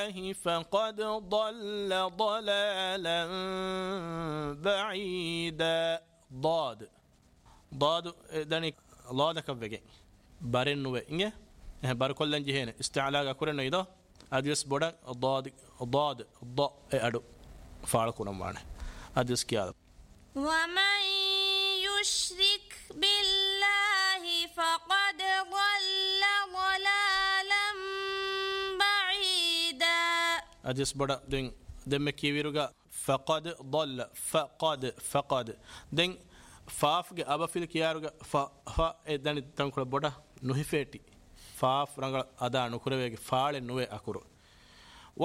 فقد ضل ضلالا بعيدا ضاد دني الله دكبغي بارن نوے انگے بار کولن جهين استعلاء كورن ايدا اديس بودا ضاد ض ادو فال كونم وانه اديس كيا ومن يشرك بالله فقد ضل ضلالا بعيدا اديس بودا دم كيويرغا فقد ضل فقد دين فافගේ අබෆිල් කියාරුග ෆ එදනි තංකුල බොඩ නොහිෆේටි ෆාෆ් රංග අදා නුකුරවේගේ ෆාලෙ නුවේ අකුරු